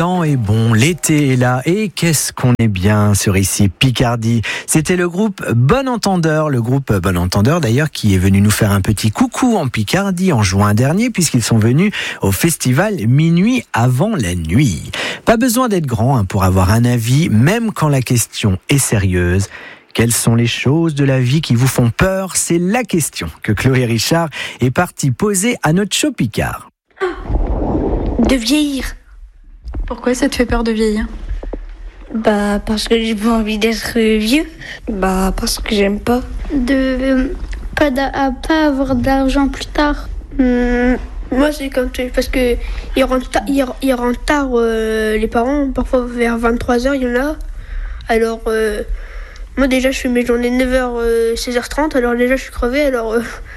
temps est bon, l'été est là et qu'est-ce qu'on est bien sur ici Picardie. C'était le groupe Bon Entendeur, d'ailleurs qui est venu nous faire un petit coucou en Picardie en juin dernier puisqu'ils sont venus au festival Minuit avant la nuit. Pas besoin d'être grand pour avoir un avis, même quand la question est sérieuse. Quelles sont les choses de la vie qui vous font peur ? C'est la question que Chloé Richard est partie poser à notre show Picard. De vieillir. Pourquoi ça te fait peur de vieillir ? Parce que j'ai pas envie d'être vieux. Parce que j'aime pas. De pas avoir d'argent plus tard. Moi, c'est parce que ils rentrent tard les parents, parfois vers 23h, il y en a. Alors, moi déjà, je fais mes journées 9h, 16h30, alors déjà, je suis crevée. Alors,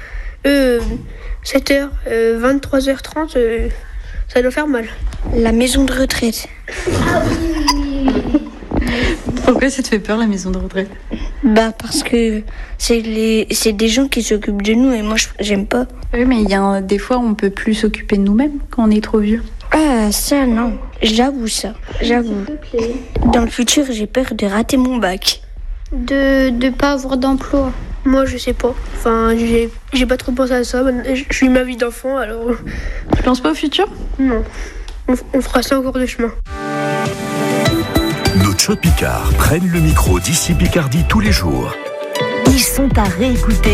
7h, 23h30, ça doit faire mal. La maison de retraite. Ah oui. Pourquoi ça te fait peur, la maison de retraite ? Parce que c'est des gens qui s'occupent de nous et moi, j'aime pas. Oui, mais des fois, on peut plus s'occuper de nous-mêmes quand on est trop vieux. Ah, ça, non. J'avoue. Dans le futur, j'ai peur de rater mon bac. De pas avoir d'emploi. Moi, je sais pas. Enfin, j'ai pas trop pensé à ça. Je suis ma vie d'enfant, alors... Tu penses pas au futur ? Non. On fera ça encore de chemin. Nos Show Picard prennent le micro d'ici Picardie tous les jours. Ils sont à réécouter